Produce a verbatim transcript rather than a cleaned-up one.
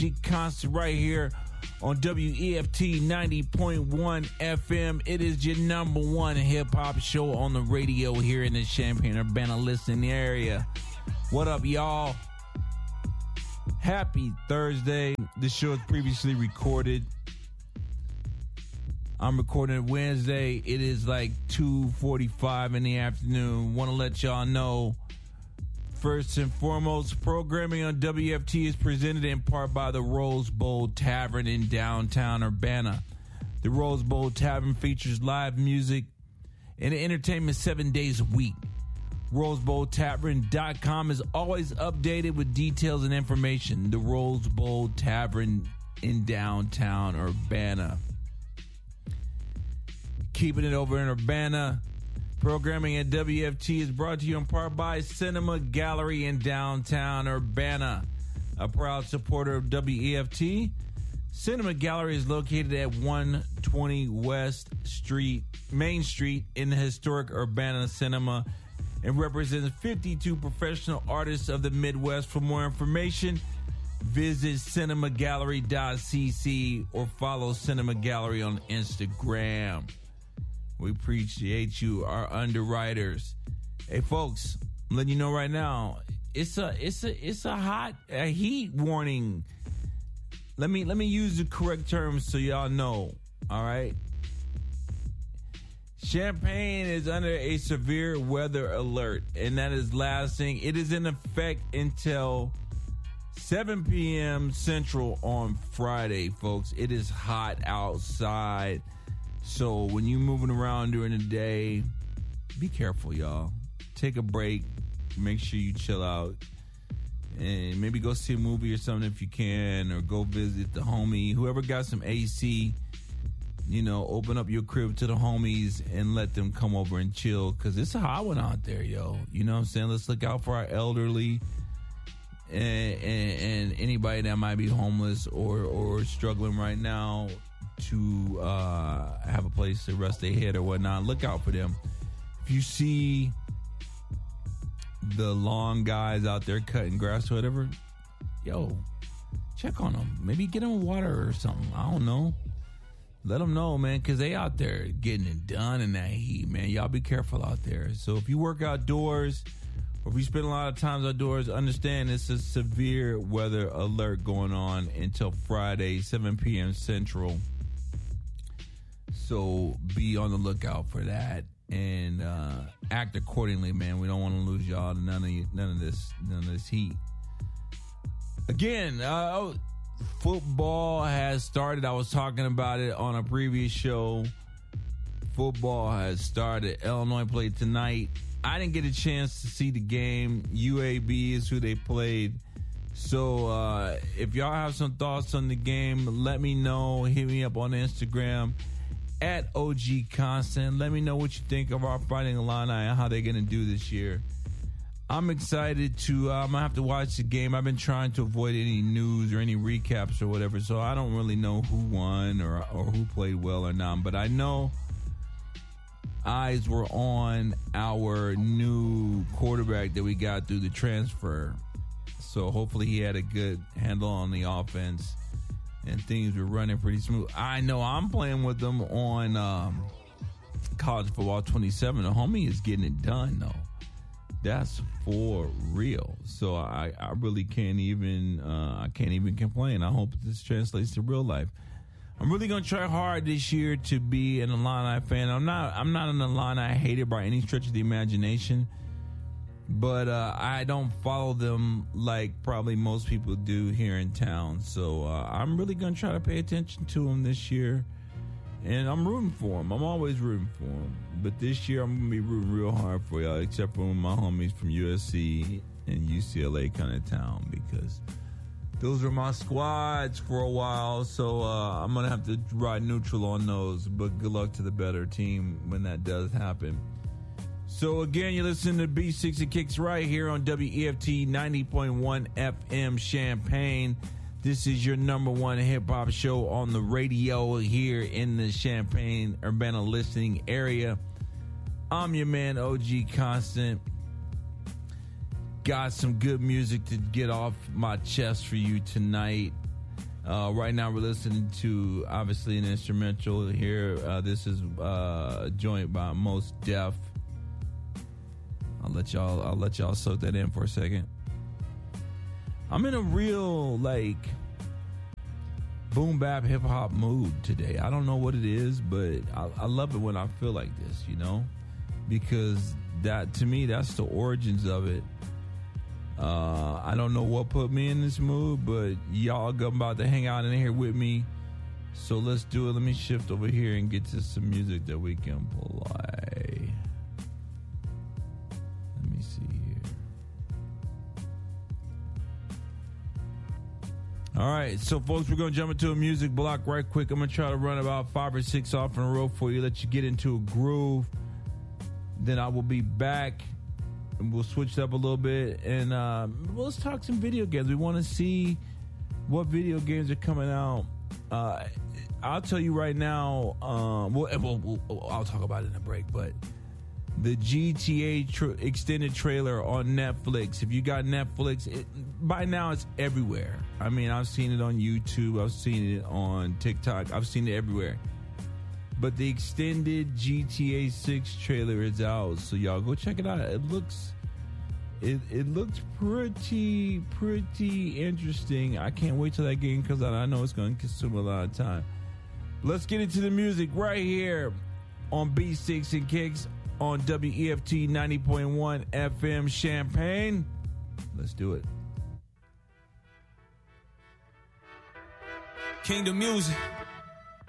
G Constant right here on W E F T ninety point one F M. It is your number one hip-hop show on the radio here in the Champaign-Urbana listening area. What up, y'all? Happy Thursday. This show is previously recorded. I'm recording it Wednesday. It is like two forty-five in the afternoon. Want to let y'all know, first and foremost, programming on W F T is presented in part by the Rose Bowl Tavern in downtown Urbana. The Rose Bowl Tavern features live music and entertainment seven days a week. rose bowl tavern dot com is always updated with details and information. The Rose Bowl Tavern in downtown Urbana. Keeping it over in Urbana. Programming at W F T is brought to you in part by Cinema Gallery in downtown Urbana. A proud supporter of W E F T, Cinema Gallery is located at one twenty West Street, Main Street in the historic Urbana Cinema and represents fifty-two professional artists of the Midwest. For more information, visit cinema gallery dot c c or follow Cinema Gallery on Instagram. We appreciate you, our underwriters. Hey, folks, I'm letting you know right now, it's a it's a it's a hot a heat warning. Let me let me use the correct terms so y'all know. All right. Champaign is under a severe weather alert, and that is lasting. It is in effect until seven p.m. Central on Friday, folks. It is hot outside. So when you're moving around during the day, be careful, y'all. Take a break. Make sure you chill out. And maybe go see a movie or something if you can, or go visit the homie. Whoever got some A C, you know, open up your crib to the homies and let them come over and chill, because it's a hot one out there, yo. You know what I'm saying? Let's look out for our elderly and, and, and anybody that might be homeless or, or struggling right now to uh, have a place to rest their head or whatnot. Look out for them. If you see the long guys out there cutting grass or whatever, yo, check on them. Maybe get them water or something. I don't know. Let them know, man, because they out there getting it done in that heat, man. Y'all be careful out there. So if you work outdoors or if you spend a lot of times outdoors, understand it's a severe weather alert going on until Friday, seven p.m. Central. So be on the lookout for that and uh, act accordingly, man. We don't want to lose y'all to none of none of this none of this heat. Again, uh, football has started. I was talking about it on a previous show. Football has started. Illinois played tonight. I didn't get a chance to see the game. U A B is who they played. So uh, if y'all have some thoughts on the game, let me know. Hit me up on Instagram at O G Constant. Let me know what you think of our Fighting Illini and how they're going to do this year. I'm excited to, uh, I'm going to have to watch the game. I've been trying to avoid any news or any recaps or whatever, so I don't really know who won or, or who played well or not. But I know eyes were on our new quarterback that we got through the transfer. So hopefully he had a good handle on the offense and things were running pretty smooth. I know I'm playing with them on um, College Football twenty-seven. The homie is getting it done, though. That's for real. So I, I really can't even uh, I can't even complain. I hope this translates to real life. I'm really gonna try hard this year to be an Illini fan. I'm not I'm not an Illini hater by any stretch of the imagination, but uh, I don't follow them like probably most people do here in town. So uh, I'm really gonna try to pay attention to them this year, and I'm rooting for them. I'm always rooting for them, but this year I'm gonna be rooting real hard for y'all, except for when my homies from U S C and U C L A come to town, because those are my squads for a while. So uh, I'm gonna have to ride neutral on those. But good luck to the better team when that does happen. So again, you're listening to B sixty Kicks right here on W E F T ninety point one F M Champaign. This is your number one hip-hop show on the radio here in the Champaign-Urbana listening area. I'm your man, O G Constant. Got some good music to get off my chest for you tonight. Uh, right now, we're listening to obviously an instrumental here. Uh, this is uh, a joint by Mos Def. I'll let y'all. I'll let y'all soak that in for a second. I'm in a real like boom bap hip hop mood today. I don't know what it is, but I, I love it when I feel like this. You know, because that to me that's the origins of it. Uh, I don't know what put me in this mood, but y'all about to hang out in here with me. So let's do it. Let me shift over here and get to some music that we can play. Let me see here. All right, so folks, we're going to jump into a music block right quick. I'm going to try to run about five or six off in a row for you, let you get into a groove. Then I will be back. And we'll switch it up a little bit, and uh, let's talk some video games. We want to see what video games are coming out. Uh, I'll tell you right now. Um, well, we'll, we'll, I'll talk about it in a break. But the G T A tra- extended trailer on Netflix. If you got Netflix, it, by now it's everywhere. I mean, I've seen it on YouTube. I've seen it on TikTok. I've seen it everywhere. But the extended G T A six trailer is out, so y'all go check it out. It looks, it it looks pretty pretty interesting. I can't wait till that game comes out. I know it's going to consume a lot of time. Let's get into the music right here on B six and Kicks on W E F T ninety point one F M Champaign. Let's do it. Kingdom Music.